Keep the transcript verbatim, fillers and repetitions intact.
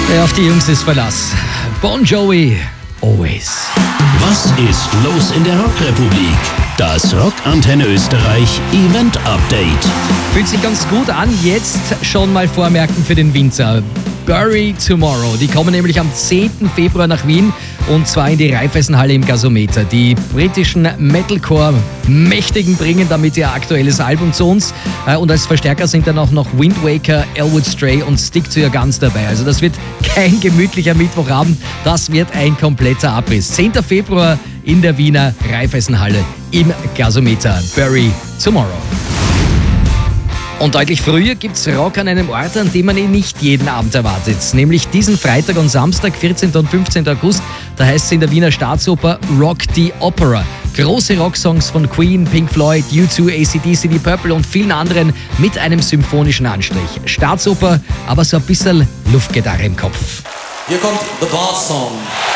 Ja, auf die Jungs ist Verlass. Bon Jovi, Always. Was ist los in der Rockrepublik? Das Rockantenne Österreich Event Update. Fühlt sich ganz gut an, jetzt schon mal vormerken für den Winter. Bury Tomorrow. Die kommen nämlich am zehnten Februar nach Wien und zwar in die Raiffeisenhalle im Gasometer. Die britischen Metalcore-Mächtigen bringen damit ihr aktuelles Album zu uns und als Verstärker sind dann auch noch Wind Waker, Elwood Stray und Stick to Your Guns dabei. Also das wird kein gemütlicher Mittwochabend, das wird ein kompletter Abriss. zehnten Februar in der Wiener Raiffeisenhalle im Gasometer. Bury Tomorrow. Und deutlich früher gibt's Rock an einem Ort, an dem man ihn nicht jeden Abend erwartet. Nämlich diesen Freitag und Samstag, vierzehnten und fünfzehnten August. Da heißt es in der Wiener Staatsoper Rock the Opera. Große Rocksongs von Queen, Pink Floyd, U zwei, A C D C, Deep Purple und vielen anderen mit einem symphonischen Anstrich. Staatsoper, aber so ein bisschen Luftgitarre im Kopf. Hier kommt The Boss Song.